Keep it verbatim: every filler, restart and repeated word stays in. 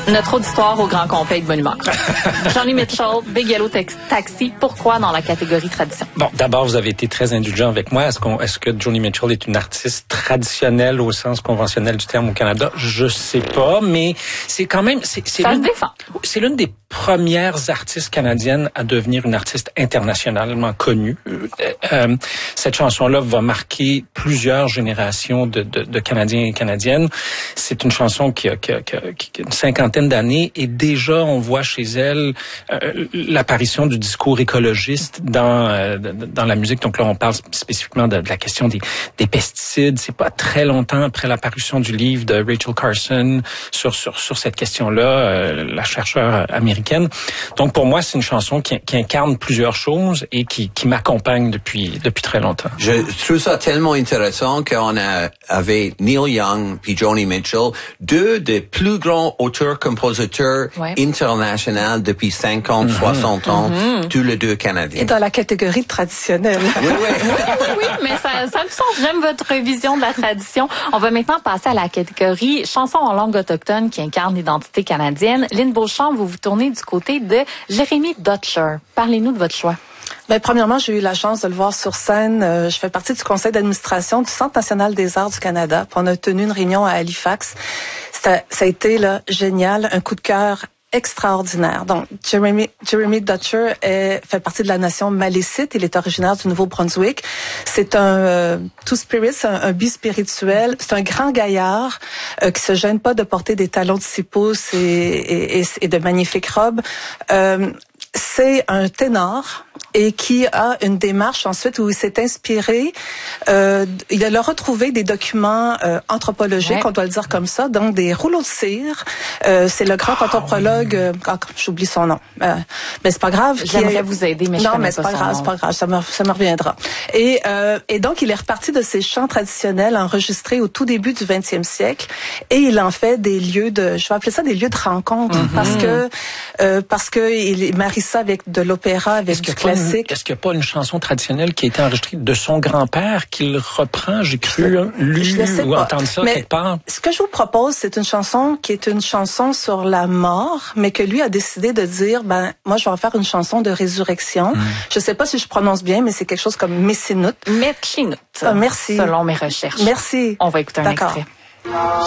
Notre auditoire au grand complet est de bonne humeur. Johnny Mitchell, Big Yellow Taxi, pourquoi dans la catégorie tradition? Bon, d'abord, vous avez été très indulgent avec moi. Est-ce qu'on, est-ce que Johnny Mitchell est une artiste traditionnelle au sens conventionnel du terme au Canada? Je sais pas, mais c'est quand même... C'est, c'est Ça l'une, se défend. C'est l'une des premières artistes canadiennes à devenir une artiste internationalement connue. Euh, euh, cette chanson-là va marquer plusieurs générations de, de, de Canadiens et Canadiennes. C'est une chanson qui a, qui a, qui a, qui a une cinquantaine d'années et déjà on voit chez elle euh, l'apparition du discours écologiste dans euh, dans la musique. Donc là, on parle spécifiquement de, de la question des, des pesticides. C'est pas très longtemps après l'apparition du livre de Rachel Carson sur sur sur cette question-là, euh, la chercheure américaine. Donc pour moi, c'est une chanson qui, qui incarne plusieurs choses et qui qui m'accompagne depuis depuis très longtemps. Je trouve ça tellement intéressant qu'on a avait Neil Young puis Johnny Mitchell, deux des plus grands auteurs-compositeurs ouais. internationaux depuis cinquante, mm-hmm. soixante ans, mm-hmm. tous les deux canadiens. Et dans la catégorie traditionnelle. Oui, oui. oui, oui, mais ça, ça me sens. J'aime votre vision de la tradition. On va maintenant passer à la catégorie chansons en langue autochtone qui incarne l'identité canadienne. Lynn Beauchamp, vous vous tournez du côté de Jérémy Dutcher. Parlez-nous de votre choix. Ben, premièrement, j'ai eu la chance de le voir sur scène. Euh, je fais partie du conseil d'administration du Centre national des arts du Canada. Puis on a tenu une réunion à Halifax. C'était, ça a été là génial, un coup de cœur extraordinaire. Donc, Jérémy, Jérémy Dutcher est, fait partie de la nation Malécite. Il est originaire du Nouveau-Brunswick. C'est un euh, two-spirit, c'est un, un bispirituel. C'est un grand gaillard euh, qui se gêne pas de porter des talons de six pouces et, et, et, et de magnifiques robes. Euh, c'est un ténor et qui a une démarche ensuite où il s'est inspiré. Euh, il a retrouvé des documents euh, anthropologiques, ouais. on doit le dire comme ça, donc des rouleaux de cire. Euh, c'est le grand oh, anthropologue, oui. euh, oh, j'oublie son nom, euh, mais c'est pas grave. J'aimerais est... vous aider, mais je non, connais mais c'est pas, pas grave, nom. c'est pas grave, ça me ça me reviendra. Et euh, et donc il est reparti de ses chants traditionnels enregistrés au tout début du vingtième siècle et il en fait des lieux de, je vais appeler ça des lieux de rencontre mm-hmm. parce que euh, parce que il marie ça avec de l'opéra, avec est-ce du classique. Une, est-ce qu'il n'y a pas une chanson traditionnelle qui a été enregistrée de son grand-père qu'il reprend? J'ai cru, lu ou entendre ça mais quelque part. Ce que je vous propose, c'est une chanson qui est une chanson sur la mort, mais que lui a décidé de dire, ben moi je vais en faire une chanson de résurrection. Mm. Je sais pas si je prononce bien, mais c'est quelque chose comme Messinut. Messinut. Ah, merci. Selon mes recherches. Merci. On va écouter un D'accord. extrait.